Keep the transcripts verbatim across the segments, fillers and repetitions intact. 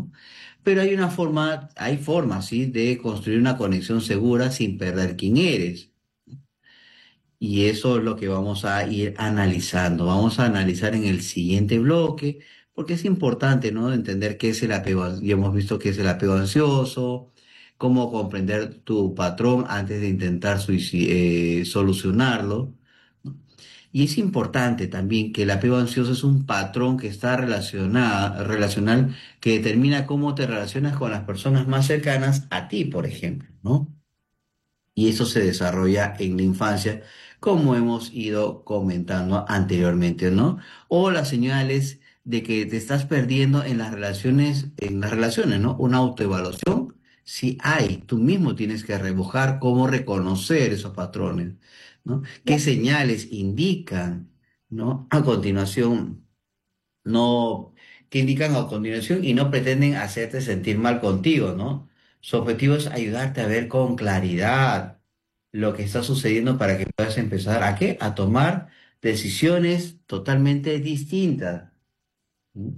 ¿no? Pero hay una forma, hay formas, ¿sí? De construir una conexión segura sin perder quién eres. Y eso es lo que vamos a ir analizando. Vamos a analizar en el siguiente bloque, porque es importante, ¿no? Entender qué es el apego. an- Ya hemos visto qué es el apego ansioso, cómo comprender tu patrón antes de intentar suici- eh, solucionarlo, ¿no? Y es importante también que el apego ansioso es un patrón que está relacionado, relacional, que determina cómo te relacionas con las personas más cercanas a ti, por ejemplo, ¿no? Y eso se desarrolla en la infancia, como hemos ido comentando anteriormente, ¿no? O las señales de que te estás perdiendo en las relaciones, en las relaciones, ¿no? Una autoevaluación, si hay, tú mismo tienes que rebujar cómo reconocer esos patrones, ¿no? ¿Qué señales indican, ¿no? A continuación, no, que indican a continuación y no pretenden hacerte sentir mal contigo, ¿no? Su objetivo es ayudarte a ver con claridad lo que está sucediendo para que puedas empezar a qué? A tomar decisiones totalmente distintas. ¿Mm?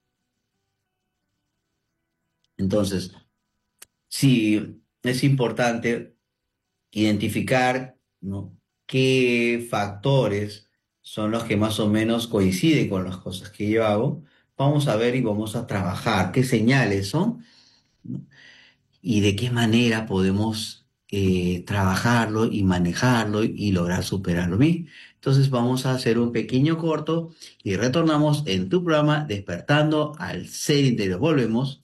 Entonces, sí, es importante identificar, ¿no? Qué factores son los que más o menos coinciden con las cosas que yo hago. Vamos a ver y vamos a trabajar qué señales son, ¿no? Y de qué manera podemos eh, trabajarlo y manejarlo y lograr superarlo. Bien, entonces vamos a hacer un pequeño corto y retornamos en tu programa Despertando al Ser Interior. Volvemos.